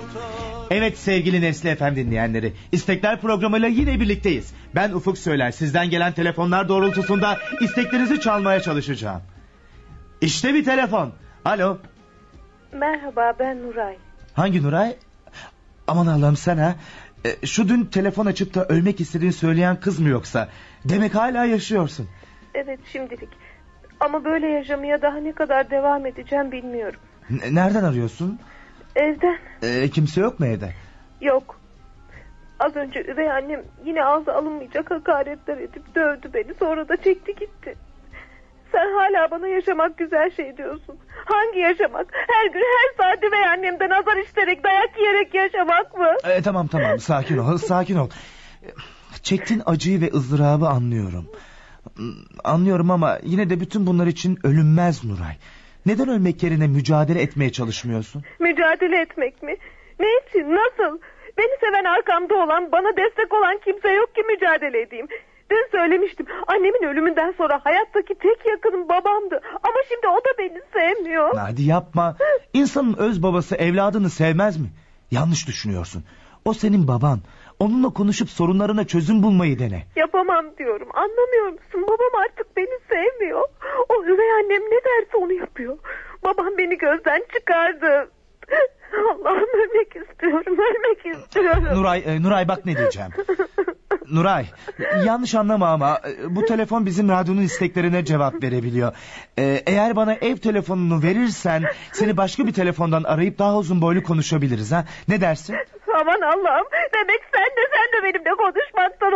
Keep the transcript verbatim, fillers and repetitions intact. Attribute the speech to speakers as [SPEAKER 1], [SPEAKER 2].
[SPEAKER 1] Evet sevgili Nesli F M dinleyenleri, İstekler programıyla yine birlikteyiz. Ben Ufuk Söyler, sizden gelen telefonlar doğrultusunda isteklerinizi çalmaya çalışacağım. İşte bir telefon. Alo.
[SPEAKER 2] Merhaba, ben Nuray.
[SPEAKER 1] Hangi Nuray? Aman Allah'ım, sen ha. E, şu dün telefon açıp da ölmek istediğini söyleyen kız mı yoksa? Demek hala yaşıyorsun.
[SPEAKER 2] Evet, şimdilik. Ama böyle yaşamaya daha ne kadar devam edeceğim bilmiyorum.
[SPEAKER 1] N- nereden arıyorsun?
[SPEAKER 2] Evden.
[SPEAKER 1] E, kimse yok mu evde?
[SPEAKER 2] Yok. Az önce üvey annem yine ağza alınmayacak hakaretler edip dövdü beni, sonra da çekti gitti. Sen hala bana yaşamak güzel şey diyorsun. Hangi yaşamak? Her gün her saat üvey annemden azar işiterek, dayak yiyerek yaşamak mı?
[SPEAKER 1] E, tamam tamam, sakin ol sakin ol. Çektiğin acıyı ve ızdırabı anlıyorum. Anlıyorum ama yine de bütün bunlar için ölünmez Nuray. Neden ölmek yerine mücadele etmeye çalışmıyorsun?
[SPEAKER 2] Mücadele etmek mi? Ne için? Nasıl? Beni seven, arkamda olan, bana destek olan kimse yok ki mücadele edeyim. Dün söylemiştim. Annemin ölümünden sonra hayattaki tek yakınım babamdı. Ama şimdi o da beni sevmiyor.
[SPEAKER 1] Hadi yapma. İnsanın öz babası evladını sevmez mi? Yanlış düşünüyorsun. O senin baban. Onunla konuşup sorunlarına çözüm bulmayı dene.
[SPEAKER 2] Yapamam diyorum. Anlamıyor musun? Babam artık beni sevmiyor. O üvey annem ne derse onu yapıyor. Babam beni gözden çıkardı. Allah'ım, ölmek istiyorum. Ölmek istiyorum.
[SPEAKER 1] Nuray, e, Nuray bak ne diyeceğim. Nuray, yanlış anlama ama e, bu telefon bizim radyonun isteklerine cevap verebiliyor. E, eğer bana ev telefonunu verirsen seni başka bir telefondan arayıp daha uzun boylu konuşabiliriz, ha? Ne dersin?
[SPEAKER 2] Aman Allah'ım. Demek sen de sen de benimle konuşmaktan